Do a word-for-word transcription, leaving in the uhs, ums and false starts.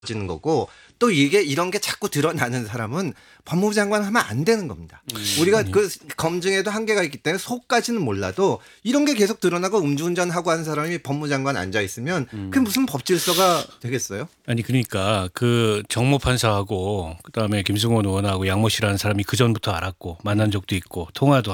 지는 거고 또 이게 이런 게 자꾸 드러나는 사람은 법무부 장관 하면 안 되는 겁니다. 음. 우리가 그 검증에도 한계가 있기 때문에 속까지는 몰라도 이런 게 계속 드러나고 음주운전하고 하는 사람이 법무부 장관 앉아 있으면 음. 그게 무슨 법질서가 되겠어요? 아니 그러니까 그 정모 판사하고 그다음에 김승원 의원하고 양모 씨라는 사람이 그 전부터 알았고 만난 적도 있고 통화도